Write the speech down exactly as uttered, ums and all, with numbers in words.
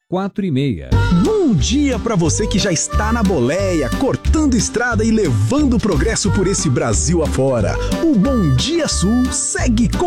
quatro e meia. Bom dia para você que já está na boleia, cortando estrada e levando progresso por esse Brasil afora. O Bom Dia Sul segue com